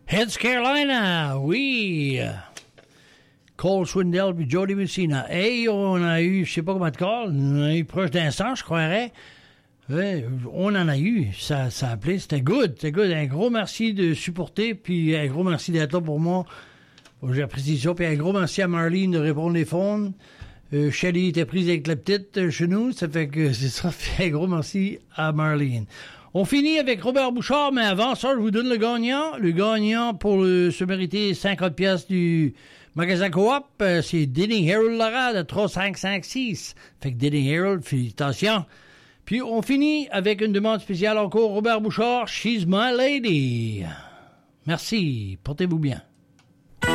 Heads Carolina, oui. Cole Swindell puis Jody Messina. Hey, on a eu, je sais pas comment de call, on a eu proche d'un 100, je croirais. Ouais, on en a eu. Ça a appelé. C'était good. Un gros merci de supporter, puis un gros merci d'être là pour moi. J'apprécie ça. Puis un gros merci à Marlene de répondre les phones. Shelly était prise avec la petite chez nous. Ça fait que c'est ça. Puis un gros merci à Marlene. On finit avec Robert Bouchard, mais avant ça, je vous donne le gagnant. Le gagnant pour se mériter 50 pièces du magasin Coop, c'est Denny Harold Lara de 3556. Fait que Denny Harold, félicitations. Puis on finit avec une demande spéciale encore, Robert Bouchard, She's My Lady. Merci, portez-vous bien.